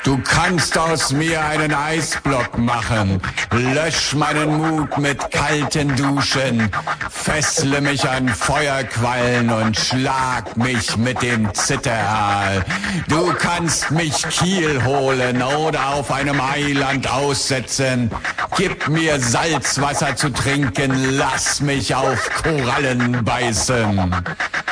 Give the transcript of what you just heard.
Du kannst aus mir einen Eisblock machen, lösch meinen Mut mit kalten Duschen, fessle mich an Feuerquallen und schlag mich mit dem Zitteraal. Du kannst mich Kiel holen oder auf einem Eiland aussetzen. Gib mir Salzwasser zu trinken, lass mich auf Korallen beißen.